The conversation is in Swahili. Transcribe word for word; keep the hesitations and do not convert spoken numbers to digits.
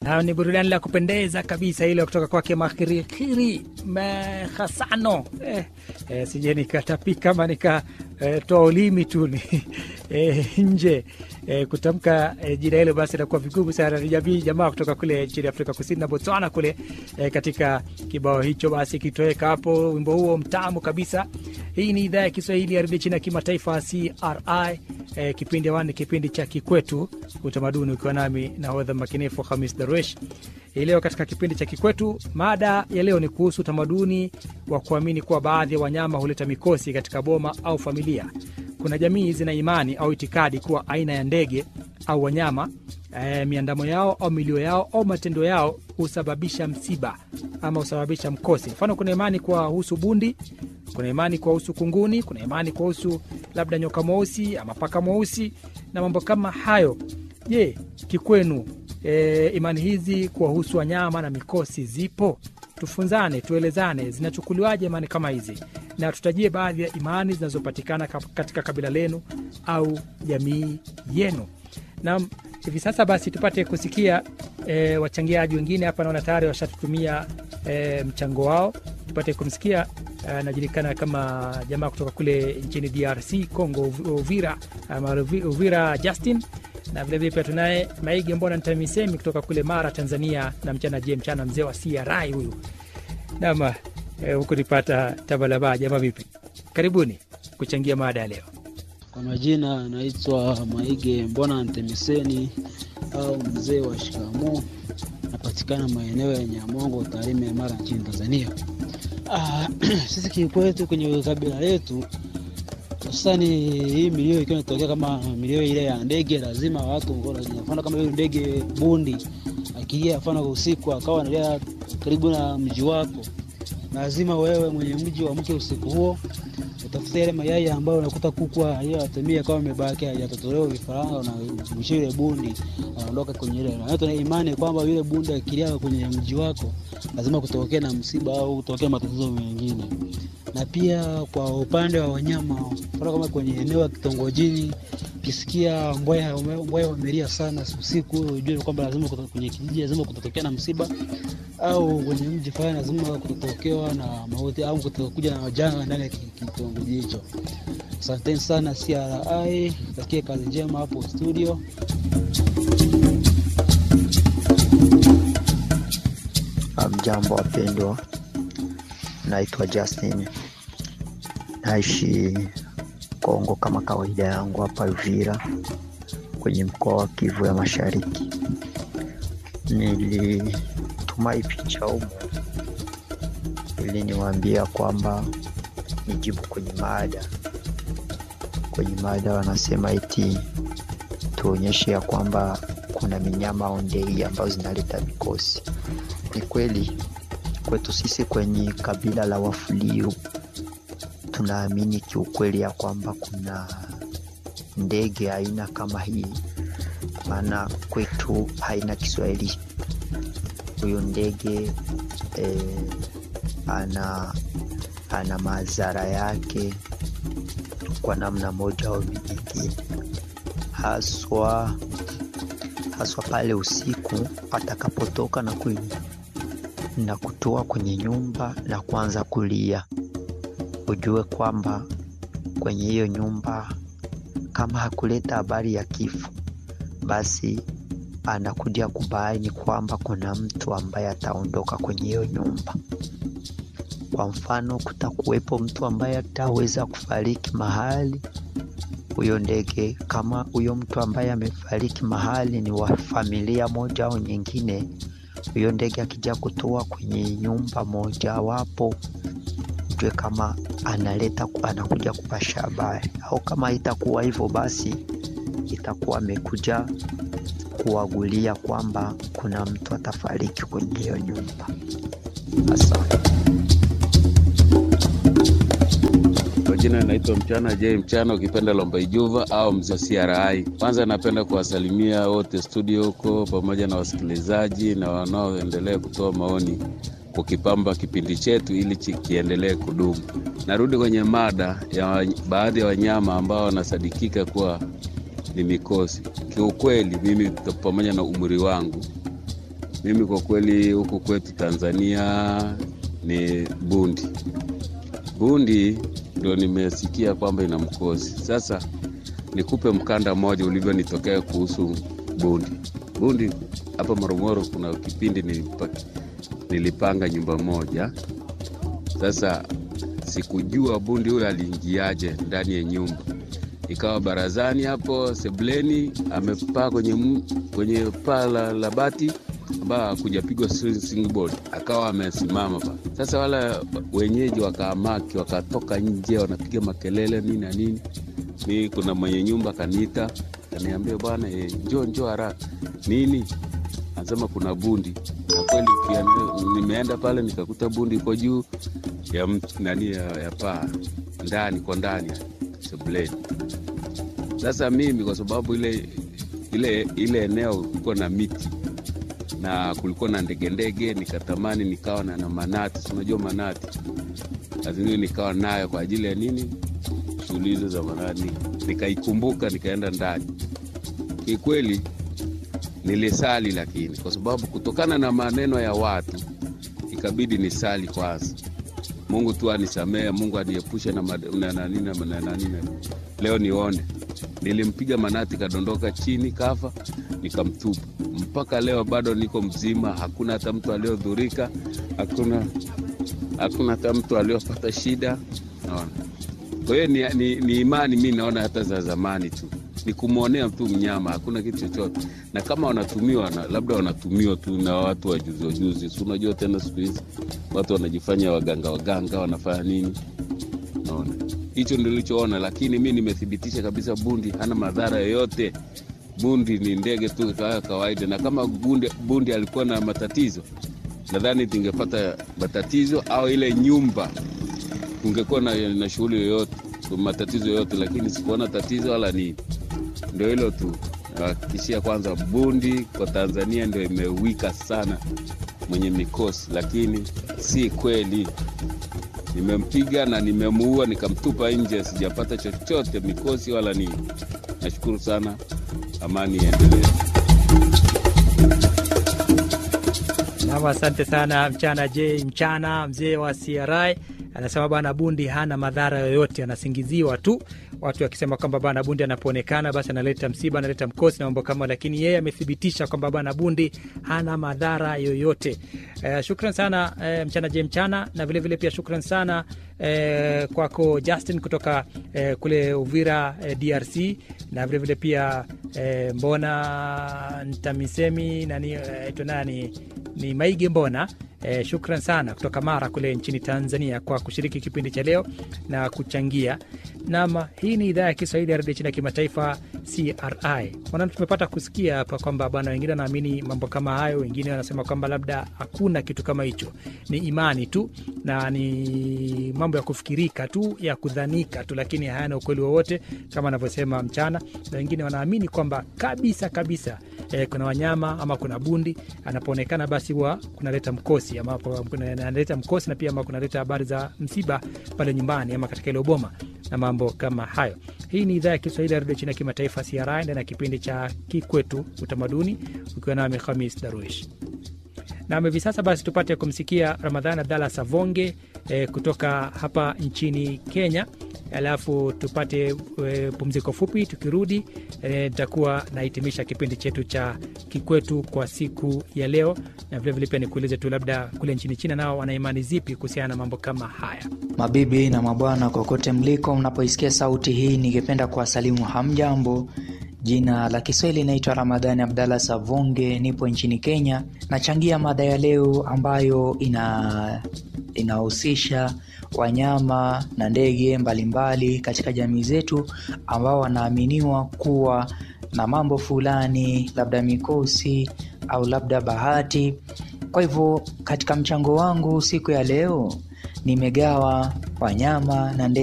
Na ni burudani la kupendeza kabisa ile kutoka kwake Makhirikiri Mehasano. Eh, eh, sije nikatapika kama nika eh, toa ulimi tu ni eh, nje eh, kutamka eh, jina hilo basi inakuwa vigumu sana. Ni jamii jamaa kutoka kule nchini Afrika Kusini na Botswana kule eh, katika kibao hicho basi kitoweka hapo wimbo huo mtamu kabisa. Hii ni idhaa ya Kiswahili ya redio China kimataifa C R I, eh, kipindi wani kipindi cha Kikwetu utamaduni, ukiwa nami nahodha makinefu Hamis Darwesh. Leo katika kipindi cha Kikwetu, mada ya leo ni kuhusu utamaduni wa kuamini kuwa baadhi ya wanyama huleta mikosi katika boma au familia. Kuna jamii zina imani au itikadi kuwa aina ya ndege au wanyama, e, miandamo yao au milio yao au matendo yao husababisha msiba ama husababisha mkosi. Mfano, kuna imani kwa husu bundi, kuna imani kwa husu kunguni, kuna imani kwa husu labda nyoka mweusi ama paka mweusi na mambo kama hayo. Je, kikwenu e, imani hizi kwa husu wanyama na mikosi zipo? Tufunzane, tuelezane, zinachukuliwaje imani kama hizi, na tutajie baadhi ya imani zinazopatikana katika kabila lenu au jamii yenu. Na hivi sasa basi tupate kusikia e, wachangiaji wengine hapa. Naona tayari washatutumia e, mchango wao. Tupate kumsikia anajulikana kama jamaa kutoka kule nchini D R C Congo, Uvira, ama Uvira Justin. Na vile vile pia tunaye Maige Mbona Ntamisemi kutoka kule Mara, Tanzania, na mchana je mchana mzee wa C R I huyu. Nama eh, huko nipata tabalaba. Jamaa vipi? Karibuni kuchangia mada ya leo. Kwa majina naitwa Maige Mbona Ntamiseni au mzee wa shikamo. Napatikana maeneo ya Nyamongo, Tarime, Mara nchini Tanzania. Ah, sisi kikwetu kwenye kabila letu sasa ni hii milio ikiwa inatokea kama milio ile ya ndege, lazima watu ngora zinafanya kama hiyo ndege bundi akilia afana usiku akawa analia karibu na mji wako, lazima wewe mwenye mji uamke usiku huo utafute ile mayai ambayo unakuta kukua hiyo atemia kama imebaki hajatotolewa vifaranga, na mshire bundi anaondoka kwenye ile. Na tuna imani kwamba yule bundi akilia kwenye mji wako lazima kutokea na msiba au kutokea matatizo mengine. Na pia kwa upande wa wanyama, kwa kama kwenye eneo la kitongojini kisikia mbweha mbweha wamelia sana usiku, unajua kwamba lazima kwenye kijiji lazima kutatokea na msiba, au kwenye mji fulani lazima kutatokea na mauti au kutakuja na janga ndani ya kitongoji hicho. Asante sana C R I, takie kazi njema hapo studio. Mjambo wapendwa, naitwa Justin, naishi Kongo kama kawaida yangu hapa Uvira kwenye mkoa wa Kivu ya Mashariki. Nilituma picha huko ili niwaambia kwamba nijibu kwenye mada. Kwenye mada wanasema eti tuonyeshe ya kwamba kuna minyama au ndege ambazo zinaleta mikosi. Ni kweli kwetu sisi kwenye kabila la Wafuliru tunaamini kiukweli ya kwamba kuna ndege aina kama hii, maana kwetu haina Kiswahili. Huyo ndege eh, ana ana madhara yake kwa namna moja au nyingine, haswa haswa pale usiku atakapotoka na kuingia na kutoa kwenye nyumba na kuanza kulia. Ujue kwamba kwenye hiyo nyumba kama hakuleta habari ya kifo, basi anakuja kubaini kwamba kuna mtu ambaye ataondoka kwenye hiyo nyumba. Kwa mfano, kutakuwepo mtu ambaye ataweza kufariki mahali, huyo ndege kama huyo mtu ambaye amefariki mahali ni wa familia moja au nyingine, huyo ndege akija kutoa kwenye nyumba moja wapo, ujue kama analeta anakuja kupasha habari. Au kama itakuwa hivyo, basi itakuwa amekuja kuagulia kwamba kuna mtu atafariki kwenye hiyo nyumba. Asante. Kwa jina naitwa Mchana J Mchana, ukipenda Lomba Ijuva au mzee C R I. Kwanza napenda kuwasalimia wote studio huko pamoja na wasikilizaji na wanaoendelea kutoa maoni kukipamba kipindi chetu ili kiendelee kudumu. Narudi kwenye mada ya baadhi ya wanyama ambao wanasadikika kuwa ni mikosi. Kiukweli mimi pamoja na umri wangu Mimi kwa kweli huku kwetu Tanzania ni bundi. Bundi ndio nimesikia kwamba ina mkosi. Sasa nikupe mkanda mmoja ulivyonitokea kuhusu bundi. Bundi hapa Morogoro kuna kipindi nilipaka, nilipanga nyumba moja. Sasa sikujua bundi huyo aliingiaje ndani ya nyumba. Ikawa barazani hapo sebleni amepaa kwenye kwenye paa la bati ambao kujapigwa single board, akawa amesimama pa. Sasa wala wenyeji wakaamaki, wakatoka nje wanapiga makelele nini na nini. Mimi kuna mwenye nyumba kaniita, kaniambia bwana e, njoo njoo haraka. Nini? Anasema kuna bundi. Na kweli nimeenda pale nikakuta bundi iko juu ya nani ya, ya paa ndani kwa ndani sebleni. Sasa mimi kwa sababu ile ile ile eneo kulikuwa na miti na kulikuwa na ndege ndege, nikatamani nikawa na, na manati, unajua manati. Lazima nikawa nayo kwa ajili ya nini? Shughuli za manati. Nikaikumbuka nikaenda ndani. Kwa kweli nilisali, lakini kwa sababu kutokana na maneno ya watu ikabidi nisali kwanza. Mungu tu anisamee, Mungu aniepushe na nani na nani. Leo nione nilimpiga manati kadondoka chini kafa, nikamtupa. Mpaka leo bado niko mzima, hakuna hata mtu aliyodhurika, hakuna hakuna hata mtu aliyopata shida. Naona. Kwa hiyo ni, ni, ni imani mimi naona hata za zamani tu. Ni kumuonea mtu mnyama, hakuna kitu chochote. Na kama wanatumiwa na, labda wanatumiwa tu na watu wa juzi juzi. Si unajua tena siku hizi watu wanajifanya waganga waganga wanafanya nini? Naona. Hicho ndio nilichoona, lakini mimi nimethibitisha kabisa bundi hana madhara yoyote. Bundi ni ndege tu kama kawaida, na kama bundi, bundi alikuwa na matatizo, nadhani tungepata matatizo au ile nyumba ungekuwa na, na shughuli yoyote, matatizo yoyote, lakini sikuona tatizo wala nini. Ndio hilo tu. Kishia kwanza bundi kwa Tanzania ndio imewika sana mwenye mikosi, lakini si kweli. Nimempiga na nimemuua nikamtupa nje, sijapata chochote mikosi wala nini. Nashukuru sana. Amani iendelee. Na asante sana Mchana J Mchana, mzee wa C R I. Anasema bana bundi hana madhara yoyote, anasingiziwa tu. Watu wakisema kwamba bana bundi anapoonekana basi analeta msiba, analeta mkosi na mambo kama, lakini yeye amethibitisha kwamba bana bundi hana madhara yoyote. Uh, shukran sana uh, Mchana J Mchana, na vile vile pia shukran sana uh, kwako Justin kutoka uh, kule Uvira uh, D R C, na vile vile pia uh, mbona Ntamisemi nani uh, nani ni Maige mbona. Eh, shukran sana kutoka Mara kule nchini Tanzania kwa kushiriki kipindi cha leo na kuchangia. Nama hii ni idhaa ya Kiswahili ya Radio China Kimataifa C R I. Wana tumepata kusikia hapa kwamba bwana wengine wanaamini mambo kama hayo, wengine wanasema kwamba labda hakuna kitu kama hicho. Ni imani tu na ni mambo ya kufikirika tu, ya kudhanika tu, lakini hayana ukweli wowote kama anavyosema Mchana. Na wengine wanaamini kwamba kabisa kabisa eh, kuna wanyama ama kuna bundi anapoonekana basi huwa kunaleta mkosi ama kunaleta mkosi, na pia ama kunaleta habari za msiba pale nyumbani ama katika ile boma na mambo kama hayo. Hii ni idhaa ya Kiswahili ya Radio China Kimataifa C R I, ndani ya kipindi cha Kikwetu Utamaduni, ukiwa nami Khamis Darwish. Na hivi sasa basi tupate kumsikia Ramadhani Abdalla Savonge eh, kutoka hapa nchini Kenya. Alafu tupate e, pumziko fupi. Tukirudi nitakuwa e, nahitimisha kipindi chetu cha Kikwetu kwa siku ya leo, na vile vile pia nikueleze tu labda kule nchini China nao wana imani zipi kuhusiana na mambo kama haya. Mabibi na mabwana kokote mliko, mnapoisikia sauti hii ningependa kuwasalimu hamjambo. Jina la Kiswahili naitwa Ramadhani Abdalla Savonge, nipo nchini Kenya. Nachangia mada ya leo ambayo ina inahusisha wanyama na ndege mbalimbali katika jamii zetu ambao wanaaminiwa kuwa na mambo fulani, labda mikosi au labda bahati. Kwa hivyo katika mchango wangu siku ya leo nimegawa wanyama na ndege